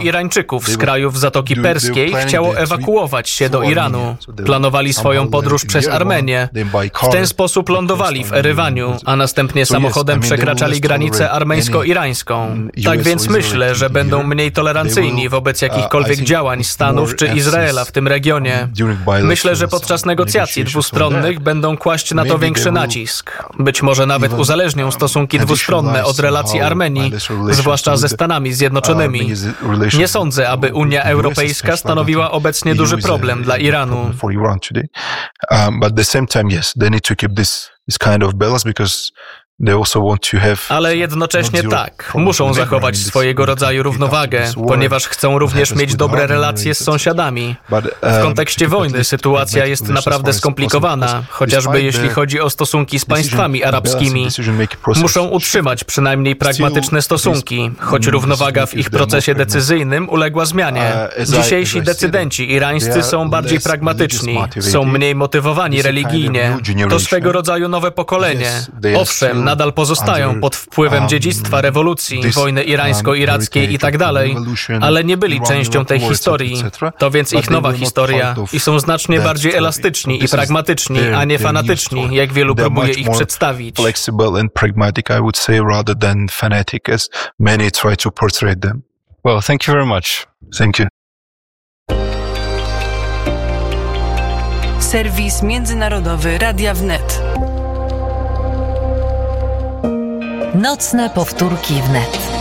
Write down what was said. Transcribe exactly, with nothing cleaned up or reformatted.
Irańczyków z krajów Zatoki Perskiej chciało ewakuować się do Iranu. Planowali swoją podróż przez Armenię. W ten sposób lądowali w Erywaniu, a następnie samochodem przekraczali granicę armeńsko-irańską. Tak więc myślę, że będą mniej tolerancyjni wobec jakichkolwiek działań Stanów czy Izraela w tym regionie. Myślę, że podczas negocjacji dwustronnych będą kłaść na to większy nacisk. Być może nawet uzależnią stosunki dwustronne od relacji Armenii, zwłaszcza ze Stanami Zjednoczonymi. Nie sądzę, aby Unia Europejska stanowiła obecnie duży problem dla Iranu. Ale jednocześnie tak, muszą zachować swojego rodzaju równowagę, ponieważ chcą również mieć dobre relacje z sąsiadami. W kontekście wojny sytuacja jest naprawdę skomplikowana, chociażby jeśli chodzi o stosunki z państwami arabskimi. Muszą utrzymać przynajmniej pragmatyczne stosunki, choć równowaga w ich procesie decyzyjnym uległa zmianie. Dzisiejsi decydenci irańscy są bardziej pragmatyczni, są mniej motywowani religijnie. To swego rodzaju nowe pokolenie. Owszem, nadal pozostają pod wpływem dziedzictwa rewolucji, wojny irańsko-irackiej i tak dalej, ale nie byli częścią tej historii. To więc ich nowa historia i są znacznie bardziej elastyczni i pragmatyczni, a nie fanatyczni, jak wielu próbuje ich przedstawić. Well, thank you very much. Thank you. Serwis międzynarodowy Radia Wnet. Nocne powtórki wnet.